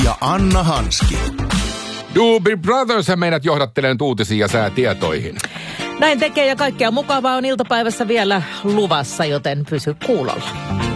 ja Anna Hanski. Doobie Brothers meidät johdattelee nyt uutisiin ja säätietoihin. Näin tekee ja kaikkea mukavaa on iltapäivässä vielä luvassa, joten pysy kuulolla.